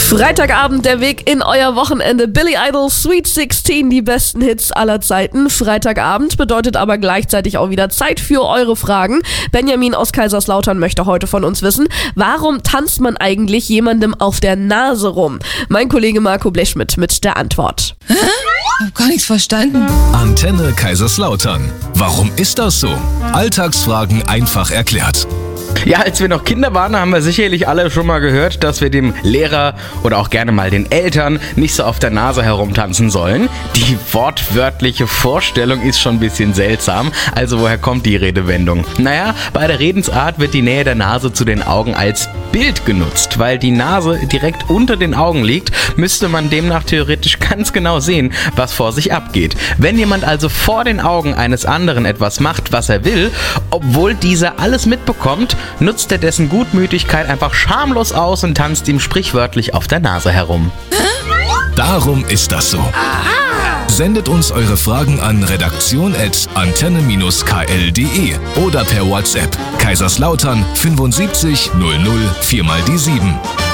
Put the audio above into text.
Freitagabend, der Weg in euer Wochenende. Billy Idol, Sweet 16, die besten Hits aller Zeiten. Freitagabend bedeutet aber gleichzeitig auch wieder Zeit für eure Fragen. Benjamin aus Kaiserslautern möchte heute von uns wissen, warum tanzt man eigentlich jemandem auf der Nase rum? Mein Kollege Marco Blechschmidt mit der Antwort. Hä? Hab gar nichts verstanden. Antenne Kaiserslautern. Warum ist das so? Alltagsfragen einfach erklärt. Ja, als wir noch Kinder waren, haben wir sicherlich alle schon mal gehört, dass wir dem Lehrer oder auch gerne mal den Eltern nicht so auf der Nase herumtanzen sollen. Die wortwörtliche Vorstellung ist schon ein bisschen seltsam. Also woher kommt die Redewendung? Naja, bei der Redensart wird die Nähe der Nase zu den Augen als Bild genutzt. Weil die Nase direkt unter den Augen liegt, müsste man demnach theoretisch ganz genau sehen, was vor sich abgeht. Wenn jemand also vor den Augen eines anderen etwas macht, was er will, obwohl dieser alles mitbekommt, nutzt er dessen Gutmütigkeit einfach schamlos aus und tanzt ihm sprichwörtlich auf der Nase herum. Darum ist das so. Sendet uns eure Fragen an redaktion@antenne-kl.de oder per WhatsApp Kaiserslautern 75 00 4 mal die 7.